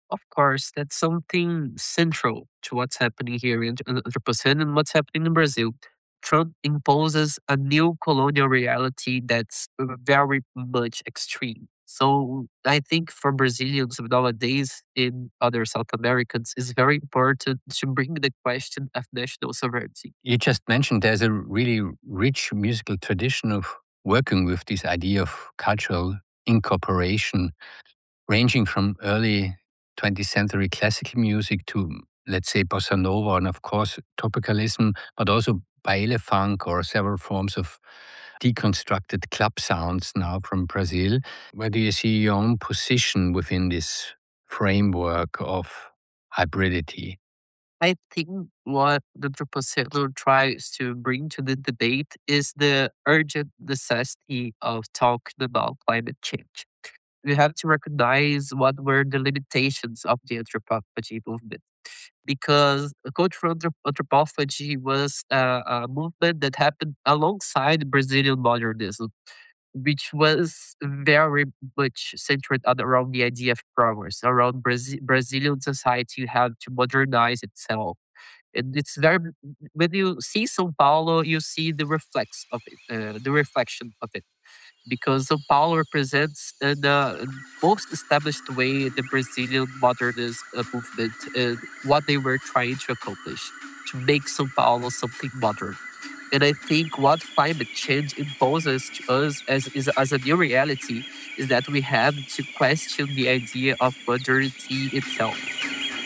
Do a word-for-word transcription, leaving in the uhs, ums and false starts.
Of course, that's something central to what's happening here in Anthropocene and what's happening in Brazil. Trump imposes a new colonial reality that's very much extreme. So I think for Brazilians nowadays in other South Americans, it's very important to bring the question of national sovereignty. You just mentioned there's a really rich musical tradition of working with this idea of cultural incorporation, ranging from early twentieth century classical music to, let's say, bossa nova and, of course, tropicalism, but also baile funk or several forms of deconstructed club sounds now from Brazil. Where do you see your own position within this framework of hybridity? I think what the Anthropocene tries to bring to the debate is the urgent necessity of talking about climate change. We have to recognize what were the limitations of the anthropophagy movement. Because cultural anthrop- anthropophagy was a, a movement that happened alongside Brazilian modernism, which was very much centered on around the idea of progress, around Brazil- Brazilian society had to modernize itself. And it's very when you see São Paulo, you see the reflex of it, uh, the reflection of it because São Paulo represents in the most established way the Brazilian modernist uh, movement and what they were trying to accomplish to make São Paulo something modern. And I think what climate change imposes to us as is as a new reality is that we have to question the idea of modernity itself.